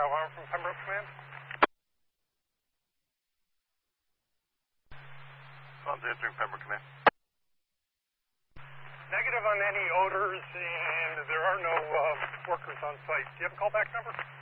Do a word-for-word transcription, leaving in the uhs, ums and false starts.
Kyle Harm from Pembroke Command. Phone's answering Pembroke Command. Negative on any odors, and there are no uh, workers on site. Do you have a callback number?